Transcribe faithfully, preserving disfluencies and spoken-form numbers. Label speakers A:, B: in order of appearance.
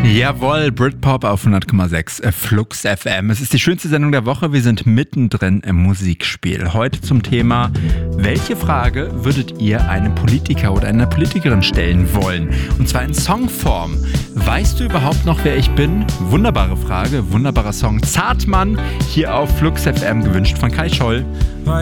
A: Jawohl, Britpop auf hundert Komma sechs äh, Flux F M. Es ist die schönste Sendung der Woche. Wir sind mittendrin im Musikspiel. Heute zum Thema: Welche Frage würdet ihr einem Politiker oder einer Politikerin stellen wollen? Und zwar in Songform. Weißt du überhaupt noch, wer ich bin? Wunderbare Frage, wunderbarer Song. Zartmann hier auf Flux F M, gewünscht von Kai Scholl.